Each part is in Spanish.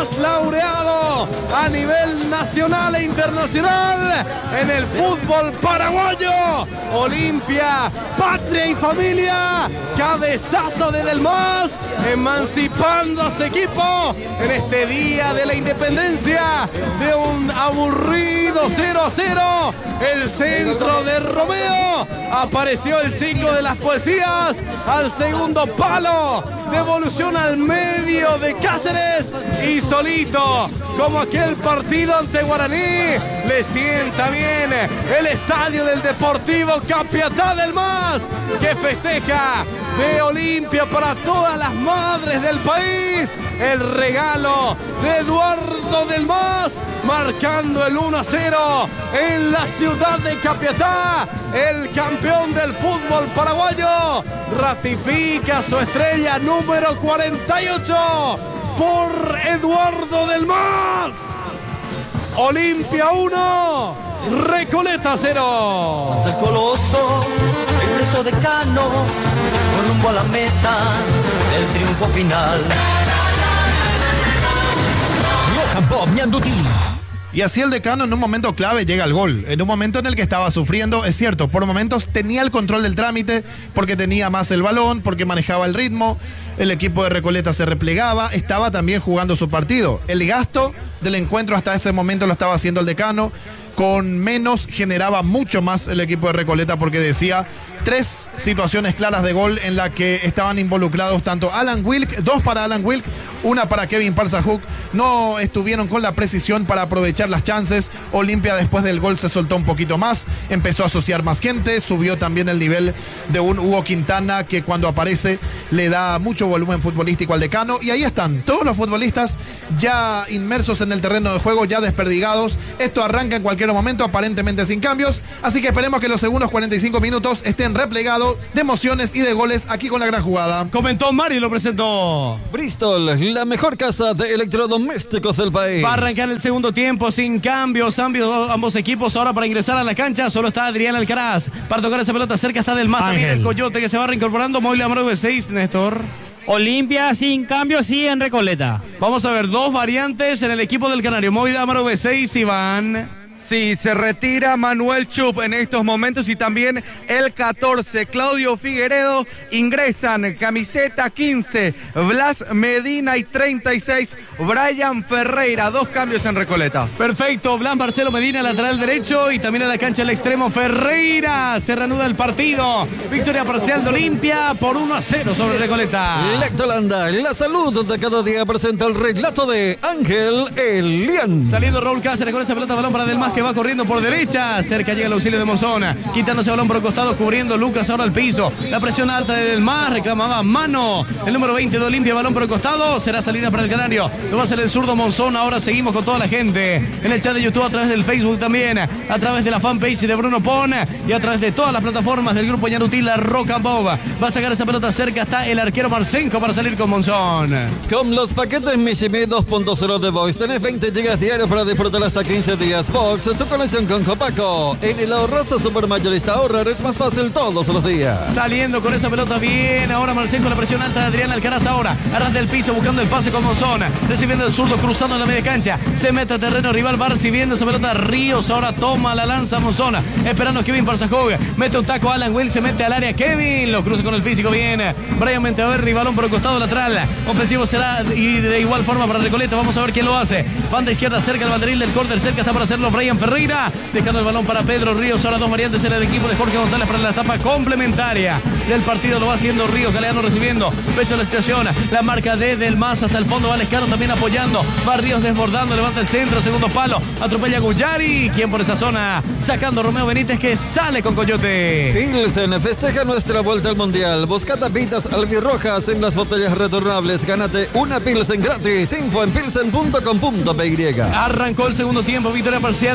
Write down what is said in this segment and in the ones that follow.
más laureado a nivel nacional e internacional en el fútbol paraguayo. Olimpia, patria y familia, cabezazo de Del Mas, emancipando a su equipo en este día de la independencia de un aburrido 0-0. El centro de Romeo, apareció el chico de las poesías al segundo palo, devolución al medio de Cáceres y solito, como aquel partido ante Guaraní, le sienta bien el estadio del Deportivo Capiatá del Mas, que festeja de Olimpia para todas las madres del país, el regalo de Eduardo Del Mas, marcando el 1-0 en la ciudad de Capiatá. El campeón del fútbol paraguayo ratifica su estrella número 48 por Eduardo Del Mas. Olimpia 1, Recoleta 0. Pasa el Coloso, regreso de Cano, con rumbo a la meta del triunfo final. Rock and Pop Ñandutí. Y así el Decano en un momento clave llega al gol, en un momento en el que estaba sufriendo, es cierto, por momentos tenía el control del trámite, porque tenía más el balón, porque manejaba el ritmo, el equipo de Recoleta se replegaba, estaba también jugando su partido. El gasto del encuentro hasta ese momento lo estaba haciendo el Decano, con menos generaba mucho más el equipo de Recoleta, porque decía 3 situaciones claras de gol en la que estaban involucrados tanto Alan Wilk, 2 para Alan Wilk, 1 para Kevin Parzahouk. No estuvieron con la precisión para aprovechar las chances. Olimpia después del gol se soltó un poquito más, empezó a asociar más gente, subió también el nivel de un Hugo Quintana que cuando aparece le da mucho volumen futbolístico al Decano, y ahí están todos los futbolistas ya inmersos en el terreno de juego, ya desperdigados. Esto arranca en cualquier momento, aparentemente sin cambios, así que esperemos que los segundos 45 minutos estén replegados de emociones y de goles aquí con la gran jugada. Comentó Mario y lo presentó. Bristol, la mejor casa de electrodomésticos del país. Va a arrancar el segundo tiempo sin cambios, ambos equipos ahora para ingresar a la cancha. Solo está Adrián Alcaraz para tocar esa pelota cerca, está Del Mas, también el Coyote que se va reincorporando. Móvil Amaro de 6, Néstor. Olimpia sin cambios, sí, en Recoleta. Vamos a ver 2 variantes en el equipo del Canario. Móvil Amaro B6, Iván. Sí, se retira Manuel Chup en estos momentos y también el 14, Claudio Figueredo. Ingresan camiseta 15, Blas Medina, y 36, Brian Ferreira. 2 cambios en Recoleta. Perfecto, Blas Marcelo Medina, lateral derecho, y también a la cancha el extremo Ferreira. Se reanuda el partido. Victoria parcial de Olimpia por 1-0 sobre Recoleta. Lectolanda, la salud de cada día, presenta el relato de Ángel Elian. Saliendo Raúl Cáceres con esa pelota, balón para Del Mas, que va corriendo por derecha, cerca llega el auxilio de Monzón, quitándose balón por el costado, cubriendo Lucas ahora al piso, la presión alta de Del Mas, reclamaba mano el número 20 de Olimpia, balón por el costado, será salida para el Canario, lo va a hacer el zurdo Monzón. Ahora seguimos con toda la gente en el chat de YouTube, a través del Facebook también, a través de la fanpage de Bruno Pon y a través de todas las plataformas del grupo Ñandutí, la Rock and Pop. Va a sacar esa pelota cerca, está el arquero Marcenco para salir con Monzón. Con los paquetes Mishimi 2.0 de Voice, tenés 20 GB diarios para disfrutar hasta 15 días. Box, tu conexión con Copaco. En el ahorroso supermayorista ahorrar es más fácil todos los días. Saliendo con esa pelota bien, ahora Marcenco, la presión alta de Adrián Alcaraz ahora, arranca el piso buscando el pase con Monzón, recibiendo el zurdo, cruzando la media cancha, se mete a terreno rival, va recibiendo esa pelota Ríos, ahora toma la lanza Monzón, esperando a Kevin Parzahouk, mete un taco Alan Will, se mete al área Kevin, lo cruza con el físico bien, Brian Menteverri, balón por el costado lateral, ofensivo será y de igual forma para Recoleta. Vamos a ver quién lo hace, banda izquierda cerca el banderín del córner, cerca está para hacerlo Brian Ferreira, dejando el balón para Pedro Ríos. Ahora 2 variantes en el equipo de Jorge González para la etapa complementaria del partido. Lo va haciendo Ríos, Galeano recibiendo, pecho la situación, la marca de Del Mas hasta el fondo, va Lescano también apoyando, va Ríos desbordando, levanta el centro, segundo palo, atropella a Guyari, quien por esa zona, sacando Romeo Benítez, que sale con Coyote. Pilsen festeja nuestra vuelta al mundial. Busca tapitas albirrojas en las botellas retornables, gánate una Pilsen gratis. Info en pilsen.com.py. Arrancó el segundo tiempo, victoria parcial de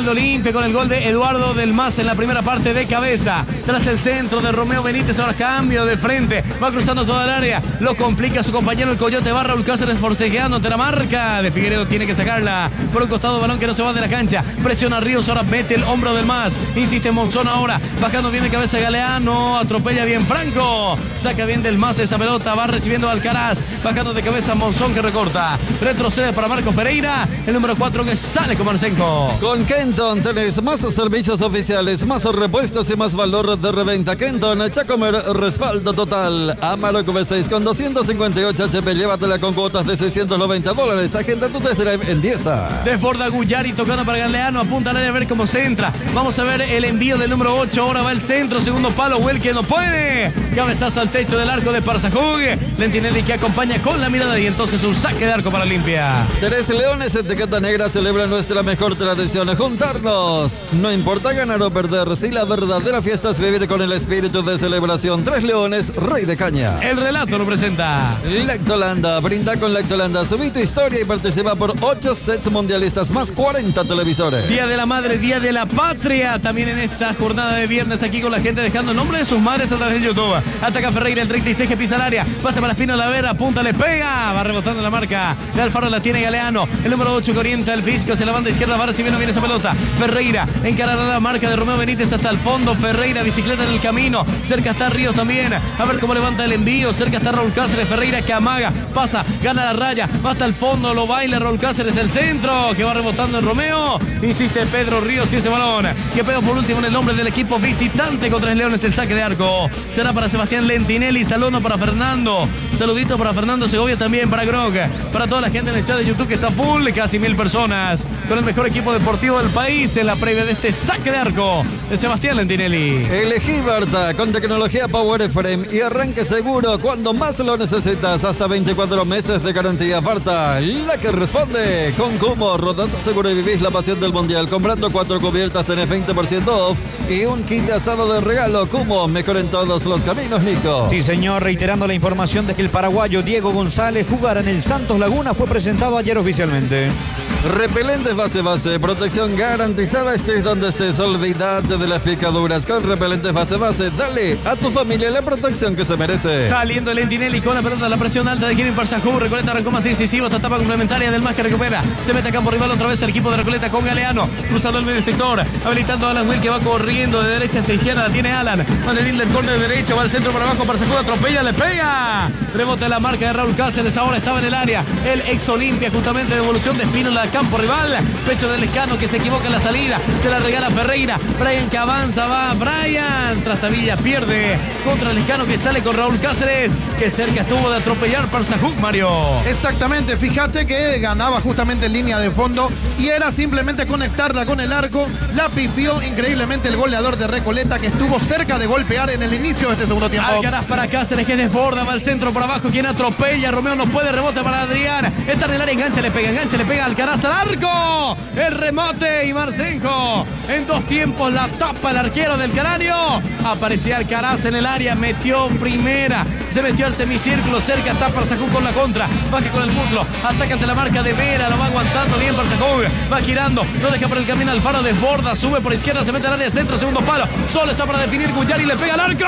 el Olimpia con el gol de Eduardo del Mas en la primera parte de cabeza. Tras el centro de Romeo Benítez, ahora cambio de frente. Va cruzando toda el área. Lo complica su compañero el Coyote Barra. Raúl Cáceres forcejeando ante la marca de Figueiredo. Tiene que sacarla por un costado, balón que no se va de la cancha. Presiona Ríos, ahora mete el hombro del Mas. Insiste Monzón ahora. Bajando bien de cabeza Galeano. Atropella bien Franco. Saca bien del Mas esa pelota. Va recibiendo Alcaraz. Bajando de cabeza Monzón que recorta. Retrocede para Marcos Pereira. El número 4 que sale con Marcenco. Con Kenton tenés más servicios oficiales, más repuestos y más valor de reventa. Kenton, Chacomer, respaldo total. Amarok V6 con 258 HP. Llévatela con cuotas de $690. Agenda tu test drive en Dieza. Desborda Guyari tocando para Galeano. Apunta al área a ver cómo se entra. Vamos a ver el envío del número 8. Ahora va el centro. Segundo palo. Huel que no puede. Cabezazo al techo del arco de Parsajug. Lentinelli que acompaña con la mirada y entonces un saque de arco para Olimpia. Tres Leones Etiqueta Negra celebra nuestra mejor tradición, juntarnos. No importa ganar o perder, si la verdadera fiesta es vivir con el espíritu de celebración. Tres Leones, Rey de Caña. El relato lo presenta Lactolanda, brinda con Lactolanda. Subí tu historia y participa por 8 sets mundialistas más 40 televisores. Día de la Madre, Día de la Patria. También en esta jornada de viernes aquí con la gente dejando el nombre de sus madres a través de YouTube. Ataca Ferreira, el 36 que pisa el área. Pasa para Espino Lavera, punta, le pega. Va rebotando la marca. De Alfaro la tiene Galeano. El número 8 que orienta el Fisco hacia la banda izquierda. Va recibiendo bien esa pelota. Ferreira encarará la marca de Romeo Benítez hasta el fondo. Ferreira, bicicleta en el camino. Cerca está Ríos también. A ver cómo levanta el envío. Cerca está Raúl Cáceres. Ferreira que amaga. Pasa, gana la raya. Va hasta el fondo. Lo baila Raúl Cáceres. El centro que va rebotando en Romeo. Insiste Pedro Ríos y ese balón que pega por último en el nombre del equipo visitante con Tres Leones. El saque de arco será para Sebastián Lentinelli. Saludo para Fernando. Saludito para Fernando Segovia también. Para Grog. Para toda la gente en el chat de YouTube que está full. Casi 1000 personas. Con el mejor equipo deportivo del país en la previa de este saque de arco de Sebastián Lentinelli. Elegí Berta con tecnología Power Frame y arranque seguro cuando más lo necesitas. Hasta 24 meses de garantía. Berta, la que responde. Con Kumo, rodas seguro y vivís la pasión del mundial. Comprando 4 cubiertas tenés 20% off y un kit de asado de regalo. Kumo, mejor en todos los caminos, Nico. Sí, señor, reiterando la información de que el paraguayo Diego González jugará en el Santos Laguna. Fue presentado ayer oficialmente. Repelentes base, protección garantizada estés donde estés, olvídate de las picaduras. Con repelentes base, dale a tu familia la protección que se merece. Saliendo el Lentinelli con la pelota, la presión alta de Kevin Parsajug. Recoleta arrancó más incisivo, esta etapa complementaria del Más que recupera. Se mete a campo rival otra vez el equipo de Recoleta con Galeano, cruzando el medio sector, habilitando a Alan Will que va corriendo de derecha hacia izquierda, la tiene Alan. Manteniendo el córner de derecho, va al centro para abajo, Parsajug atropella, le pega. Rebota la marca de Raúl Cáceres, ahora estaba en el área. El ex Olimpia, justamente devolución de Espino, la campo rival, pecho del Lescano que se equivoca en la salida, se la regala Ferreira, Brian que avanza, va Brian, Trastavilla pierde contra el Lescano que sale con Raúl Cáceres, que cerca estuvo de atropellar Parsajug, Mario. Exactamente, fíjate que ganaba justamente en línea de fondo y era simplemente conectarla con el arco, la pifió increíblemente el goleador de Recoleta que estuvo cerca de golpear en el inicio de este segundo tiempo. Alcaraz para Cáceres que desborda, va al centro por abajo, quien atropella, Romeo no puede, rebote para Adrián, está en el área, engancha, le pega Alcaraz al arco. El remate y Marcenco en 2 tiempos la tapa el arquero del Canario. Aparecía Alcaraz en el área, metió primera, se metió al semicírculo, cerca está Parsajug con la contra, baja con el muslo, ataca ante la marca de Vera, lo va aguantando bien Parsajug, va girando, no deja por el camino Alfaro, desborda, sube por izquierda, se mete al área centro, segundo palo, solo está para definir Guyari, le pega al arco.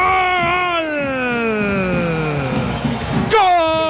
¡Gol!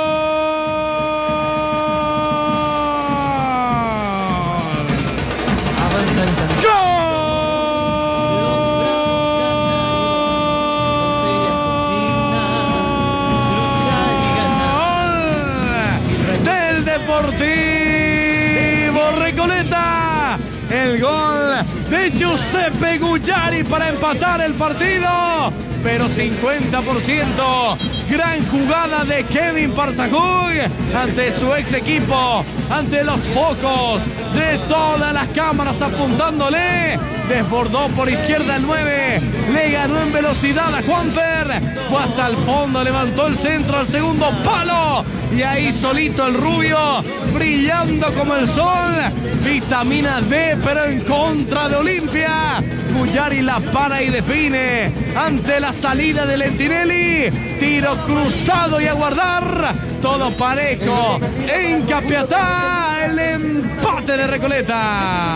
Deportivo Recoleta, el gol de Giuseppe Guyari para empatar el partido, pero 50%. Gran jugada de Kevin Parsajug ante su ex equipo, ante los focos de todas las cámaras apuntándole. Desbordó por izquierda el 9, le ganó en velocidad a Juanfer, fue hasta el fondo, levantó el centro al segundo palo y ahí solito el rubio, brillando como el sol. Vitamina D, pero en contra de Olimpia. Guyari la para y define ante la salida de Lentinelli. Tiro cruzado y a guardar. Todo parejo. En Capiatá, el empate de Recoleta.